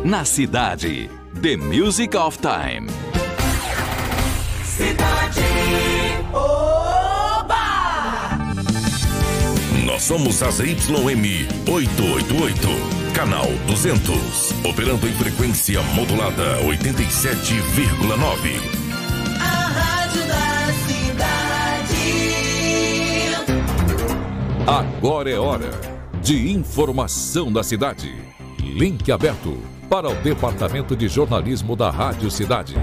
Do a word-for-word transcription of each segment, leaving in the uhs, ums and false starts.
na cidade. The Music of Time. Cidade. Oba! Nós somos a Z Y M oitocentos e oitenta e oito, canal duzentos, operando em frequência modulada oitenta e sete vírgula nove. A rádio da cidade. Agora é hora de informação da cidade. Link aberto para o Departamento de Jornalismo da Rádio Cidade.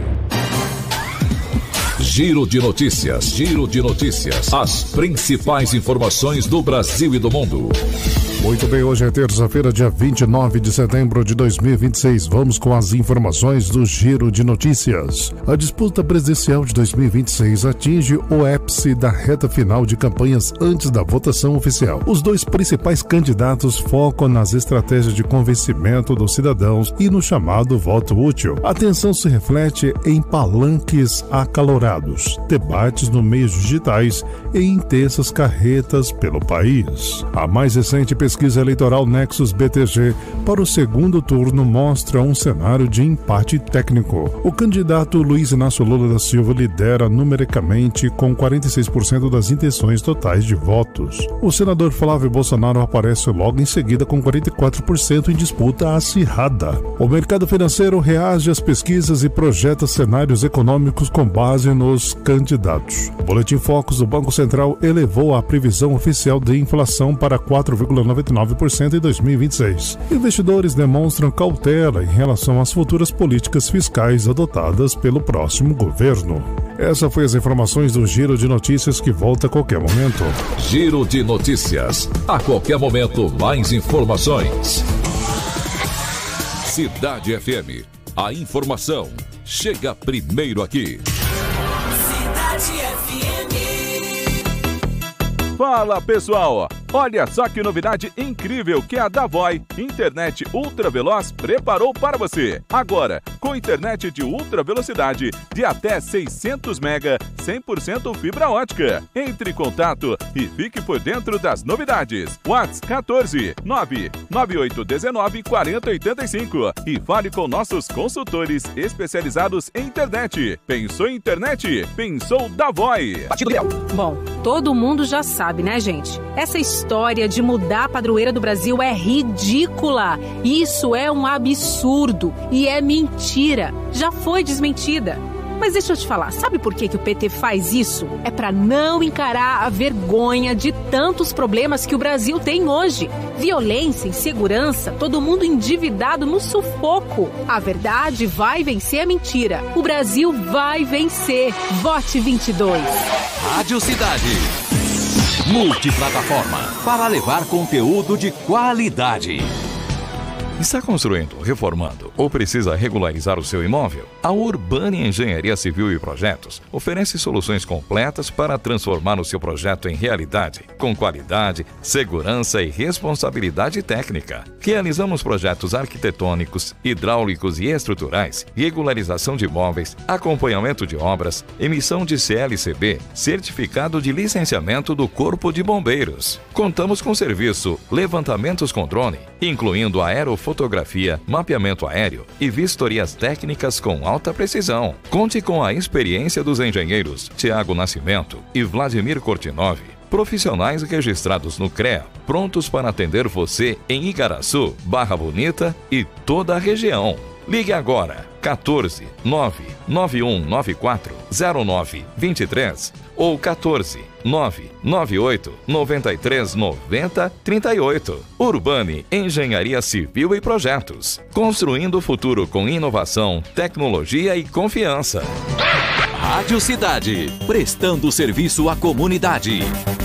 Giro de notícias, giro de notícias. As principais informações do Brasil e do mundo. Muito bem, hoje é terça-feira, dia vinte e nove de setembro de dois mil e vinte e seis. Vamos com as informações do Giro de Notícias. A disputa presidencial de dois mil e vinte e seis atinge o ápice da reta final de campanhas antes da votação oficial. Os dois principais candidatos focam nas estratégias de convencimento dos cidadãos e no chamado voto útil. A tensão se reflete em palanques acalorados, debates nos meios digitais e intensas carretas pelo país. A mais recente pesquisa eleitoral Nexus B T G para o segundo turno mostra um cenário de empate técnico. O candidato Luiz Inácio Lula da Silva lidera numericamente com quarenta e seis por cento das intenções totais de votos. O senador Flávio Bolsonaro aparece logo em seguida com quarenta e quatro por cento em disputa acirrada. O mercado financeiro reage às pesquisas e projeta cenários econômicos com base nos candidatos. O Boletim Focus do Banco Central elevou a previsão oficial de inflação para quatro vírgula noventa e nove por cento em dois mil e vinte e seis. Investidores demonstram cautela em relação às futuras políticas fiscais adotadas pelo próximo governo. Essa foi as informações do Giro de Notícias, que volta a qualquer momento. Giro de Notícias. A qualquer momento, mais informações. Cidade F M. A informação chega primeiro aqui. Cidade F M. Fala, pessoal! Olha só que novidade incrível que a Davoi, internet ultra veloz, preparou para você. Agora, com internet de ultra velocidade de até seiscentos mega, cem por cento fibra ótica. Entre em contato e fique por dentro das novidades. WhatsApp quatorze, nove nove oito um nove, quatro zero oito cinco e fale com nossos consultores especializados em internet. Pensou em internet? Pensou Davoi. Bom, todo mundo já sabe, né, gente? Essa história de mudar a padroeira do Brasil é ridícula. Isso é um absurdo e é mentira. Já foi desmentida. Mas deixa eu te falar, sabe por que, que o P T faz isso? É para não encarar a vergonha de tantos problemas que o Brasil tem hoje. Violência, insegurança, todo mundo endividado no sufoco. A verdade vai vencer a mentira. O Brasil vai vencer. Vote vinte e dois. Rádio Cidade. Multiplataforma para levar conteúdo de qualidade. Está construindo, reformando ou precisa regularizar o seu imóvel? A Urbani Engenharia Civil e Projetos oferece soluções completas para transformar o seu projeto em realidade, com qualidade, segurança e responsabilidade técnica. Realizamos projetos arquitetônicos, hidráulicos e estruturais, regularização de imóveis, acompanhamento de obras, emissão de C L C B, certificado de licenciamento do Corpo de Bombeiros. Contamos com serviço levantamentos com drone, incluindo aerofotografia, mapeamento aéreo e vistorias técnicas com alta precisão. Conte com a experiência dos engenheiros Tiago Nascimento e Vladimir Kortinov, profissionais registrados no C R E A, prontos para atender você em Igaraçu, Barra Bonita e toda a região. Ligue agora, quatorze, nove nove um nove quatro, zero nove dois três ou quatorze, nove nove oito nove três nove zero três oito. Urbani Engenharia Civil e Projetos. Construindo o futuro com inovação, tecnologia e confiança. Rádio Cidade. Prestando serviço à comunidade.